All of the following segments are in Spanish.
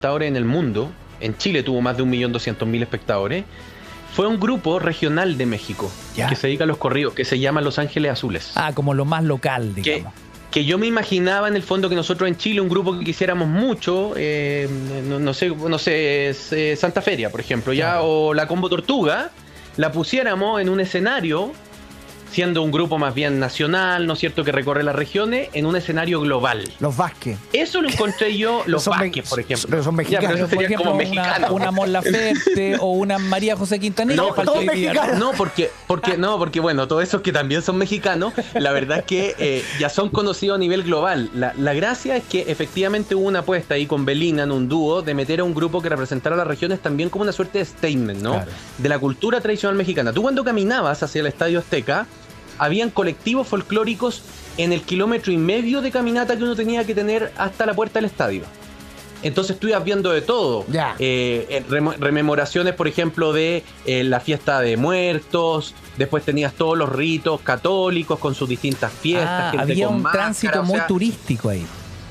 espectadores en el mundo. En Chile tuvo más de 1.200.000 espectadores. Fue un grupo regional de México que se dedica a los corridos, que se llama Los Ángeles Azules. Ah, como lo más local, digamos. Que yo me imaginaba en el fondo que nosotros en Chile, un grupo que quisiéramos mucho, no sé, Santa Feria, por ejemplo, o la Combo Tortuga, la pusiéramos en un escenario, siendo un grupo más bien nacional, ¿no es cierto?, que recorre las regiones, en un escenario global. Los Vázquez. Eso lo encontré yo, los Vázquez, por ejemplo. Pero son mexicanos. Pero eso sería por ejemplo, como mexicano. Una Mon Laferte o una María José Quintanilla. Porque bueno, todos esos que también son mexicanos, la verdad es que ya son conocidos a nivel global. La gracia es que efectivamente hubo una apuesta ahí con Belinda en un dúo de meter a un grupo que representara a las regiones también como una suerte de statement, ¿no? Claro. De la cultura tradicional mexicana. Tú cuando caminabas hacia el Estadio Azteca, habían colectivos folclóricos en el 1,5 kilómetros de caminata que uno tenía que tener hasta la puerta del estadio. Entonces tú ibas viendo de todo. Rememoraciones, por ejemplo, de la fiesta de muertos. Después tenías todos los ritos católicos con sus distintas fiestas. Había un tránsito muy turístico ahí.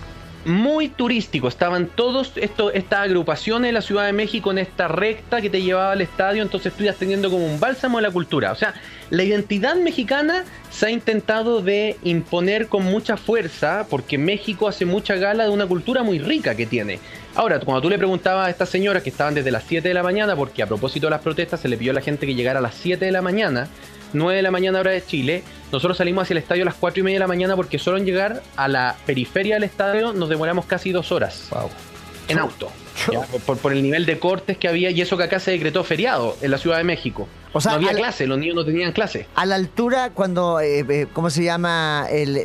Muy turístico, estaban todas estas agrupaciones de la Ciudad de México en esta recta que te llevaba al estadio, entonces tú ibas teniendo como un bálsamo de la cultura. O sea, la identidad mexicana se ha intentado de imponer con mucha fuerza, porque México hace mucha gala de una cultura muy rica que tiene. Ahora, cuando tú le preguntabas a estas señoras que estaban desde las 7 de la mañana, porque a propósito de las protestas se le pidió a la gente que llegara a las 7 de la mañana, 9 de la mañana hora de Chile, nosotros salimos hacia el estadio a las 4:30 de la mañana porque solo en llegar a la periferia del estadio nos demoramos casi 2 horas en auto, por el nivel de cortes que había, y eso que acá se decretó feriado en la Ciudad de México. O sea, no había clase, los niños no tenían clase. A la altura, cuando, ¿cómo se llama?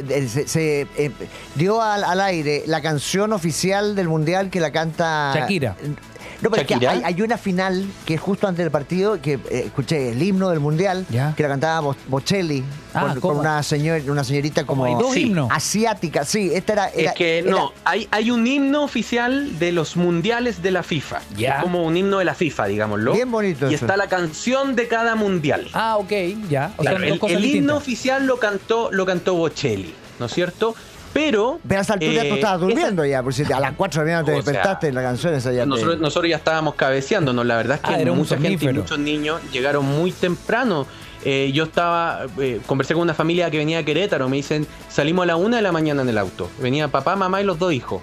Se dio al aire la canción oficial del Mundial que la canta Shakira. No, pero es que hay una final que es justo antes del partido, que escuché el himno del Mundial, que la cantaba Bocelli, con una señorita como asiática. Sí, esta era. Hay un himno oficial de los mundiales de la FIFA. Es como un himno de la FIFA, digámoslo. Bien bonito. Y está la canción de cada mundial. Ah, ok, ya. O claro, sea, el himno oficial lo cantó Bocelli, ¿no es cierto? Pero a esa altura tú estabas durmiendo ya, porque a las 4 de la mañana te despertaste en la canción esa ya. Nosotros ya estábamos cabeceándonos, la verdad es que mucha gente y muchos niños llegaron muy temprano. Yo conversé con una familia que venía de Querétaro, me dicen, salimos a la 1 de la mañana en el auto. Venía papá, mamá y los 2 hijos.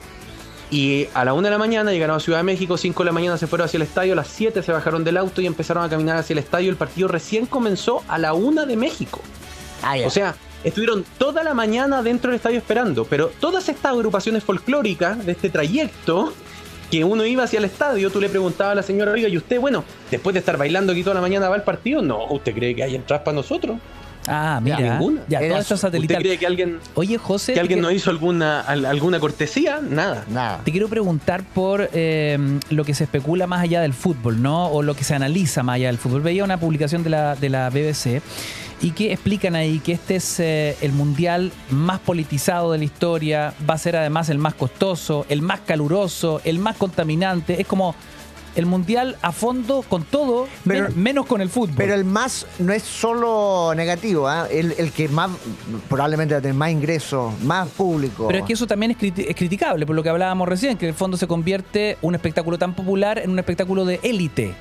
Y a la 1 de la mañana llegaron a Ciudad de México, 5 de la mañana se fueron hacia el estadio, a las 7 se bajaron del auto y empezaron a caminar hacia el estadio. El partido recién comenzó a la 1 de México. O sea, estuvieron toda la mañana dentro del estadio esperando, pero todas estas agrupaciones folclóricas de este trayecto que uno iba hacia el estadio, tú le preguntabas a la señora, oiga, ¿y usted, bueno, después de estar bailando aquí toda la mañana va al partido? No, ¿usted cree que hay entradas para nosotros? Ah, mira, ninguna. Todo esto satelital. ¿Usted cree que alguien, oye, José, nos hizo alguna cortesía? Nada. Te quiero preguntar por lo que se especula más allá del fútbol, ¿no? O lo que se analiza más allá del fútbol. Veía una publicación de la BBC y que explican ahí que este es el mundial más politizado de la historia, va a ser además el más costoso, el más caluroso, el más contaminante. Es como el mundial a fondo con todo, menos con el fútbol. Pero el más no es solo negativo, el que más probablemente va a tener más ingresos, más público. Pero es que eso también es criticable, por lo que hablábamos recién, que en el fondo se convierte un espectáculo tan popular en un espectáculo de élite,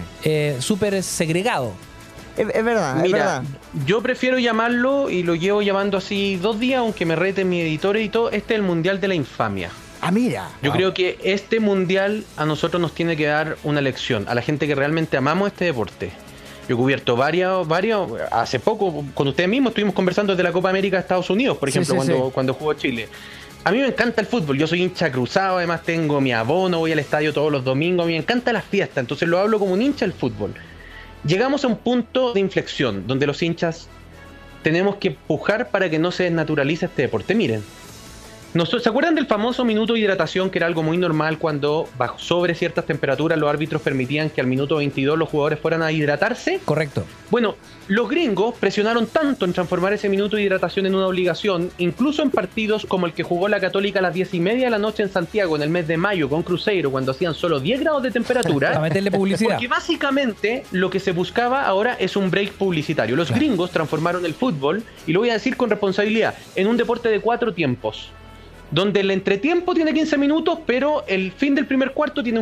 súper segregado. Es verdad, mira, es verdad. Yo prefiero llamarlo, y lo llevo llamando así 2 días, aunque me reten mis editores y todo, este es el mundial de la infamia. Ah, mira. Yo creo que este mundial a nosotros nos tiene que dar una lección, a la gente que realmente amamos este deporte. Yo he cubierto varios, hace poco, con ustedes mismos estuvimos conversando desde la Copa América de Estados Unidos, por ejemplo, cuando jugó Chile. A mí me encanta el fútbol, yo soy hincha cruzado, además tengo mi abono, voy al estadio todos los domingos, a mí me encanta las fiestas, entonces lo hablo como un hincha del fútbol. Llegamos a un punto de inflexión donde los hinchas tenemos que empujar para que no se desnaturalice este deporte. Miren, ¿se acuerdan del famoso minuto de hidratación, que era algo muy normal cuando sobre ciertas temperaturas los árbitros permitían que al minuto 22 los jugadores fueran a hidratarse? Correcto. Bueno, los gringos presionaron tanto en transformar ese minuto de hidratación en una obligación, incluso en partidos como el que jugó la Católica a las 10:30 de la noche en Santiago en el mes de mayo con Cruzeiro, cuando hacían solo 10 grados de temperatura. Para meterle publicidad. Porque básicamente lo que se buscaba ahora es un break publicitario. Los gringos transformaron el fútbol, y lo voy a decir con responsabilidad, en un deporte de 4 tiempos. donde el entretiempo tiene 15 minutos, pero el fin del primer cuarto tiene